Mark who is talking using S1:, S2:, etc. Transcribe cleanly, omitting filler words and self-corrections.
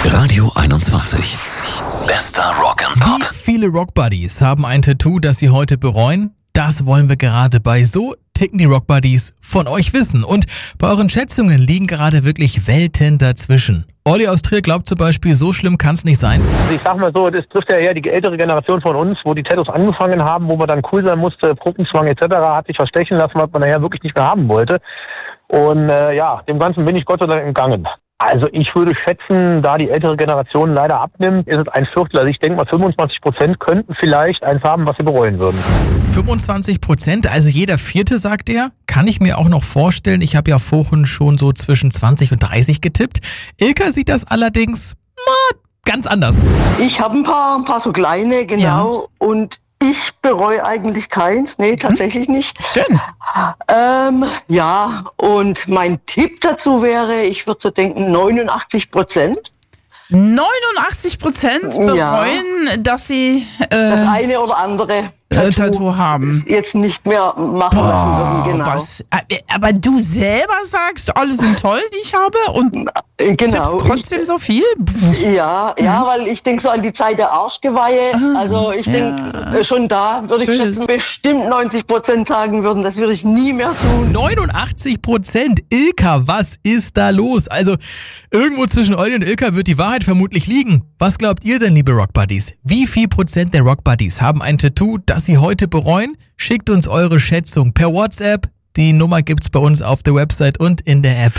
S1: Radio 21. Bester Rock'n'Pop.
S2: Wie viele Rockbuddies haben ein Tattoo, das sie heute bereuen? Das wollen wir gerade bei So ticken die Rockbuddies von euch wissen. Und bei euren Schätzungen liegen gerade wirklich Welten dazwischen. Olli aus Trier glaubt zum Beispiel, so schlimm kann es nicht sein.
S3: Also ich sag mal so, das trifft ja eher die ältere Generation von uns, wo die Tattoos angefangen haben, wo man dann cool sein musste, Gruppenzwang etc. hat sich verstechen lassen, was man nachher wirklich nicht mehr haben wollte. Und dem Ganzen bin ich Gott sei Dank entgangen. Also ich würde schätzen, da die ältere Generation leider abnimmt, ist es ein Viertel. Also ich denke mal 25% könnten vielleicht eins haben, was sie bereuen würden.
S2: 25%, also jeder Vierte, sagt er. Kann ich mir auch noch vorstellen. Ich habe ja vorhin schon so zwischen 20 und 30 getippt. Ilka sieht das allerdings ganz anders.
S4: Ich habe ein paar so kleine, genau. Ja. Und ich bereue eigentlich keins. Nee, tatsächlich nicht.
S5: Schön.
S4: Und mein Tipp dazu wäre, ich würde so denken, 89%.
S5: 89% bereuen, dass sie
S4: das eine oder andere
S5: Tattoo haben.
S4: Jetzt nicht mehr machen lassen würden, genau.
S5: Was? Aber du selber sagst, alle sind toll, die ich habe, und tippst trotzdem so viel?
S4: Ja, weil ich denke so an die Zeit der Arschgeweihe. Also ich denke, schon da würde ich schätzen, bestimmt 90% sagen würden, das würde ich nie mehr tun.
S2: 89%? Ilka, was ist da los? Also irgendwo zwischen Olli und Ilka wird die Wahrheit vermutlich liegen. Was glaubt ihr denn, liebe Rockbuddies? Wie viel Prozent der Rockbuddies haben ein Tattoo, das sie heute bereuen? Schickt uns eure Schätzung per WhatsApp. Die Nummer gibt's bei uns auf der Website und in der App.